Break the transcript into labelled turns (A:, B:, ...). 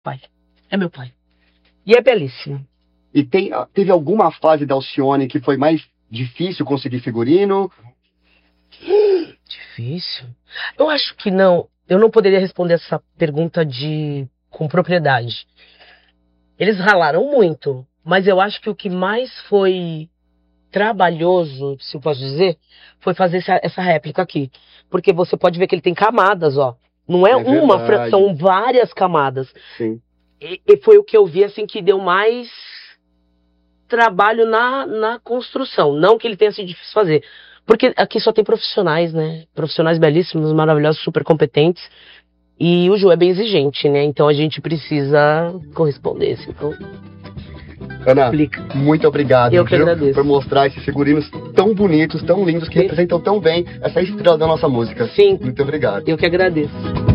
A: pai. É meu pai. E é belíssimo.
B: E teve alguma fase da Alcione que foi mais difícil conseguir figurino?
A: Difícil? Eu acho que não. Eu não poderia responder essa pergunta com propriedade. Eles ralaram muito, mas eu acho que o que mais foi trabalhoso, se eu posso dizer, foi fazer essa réplica aqui. Porque você pode ver que ele tem camadas, ó. Não é uma, são várias camadas.
B: Sim.
A: E foi o que eu vi, assim, que deu mais trabalho na construção. Não que ele tenha sido difícil fazer. Porque aqui só tem profissionais, né? Profissionais belíssimos, maravilhosos, super competentes. E o Ju é bem exigente, né? Então a gente precisa corresponder. Então,
B: Ana, muito obrigado.
A: Eu que agradeço.
B: Por mostrar esses figurinos tão bonitos, tão lindos, que representam tão bem essa estrela da nossa música.
A: Sim.
B: Muito obrigado.
A: Eu que agradeço.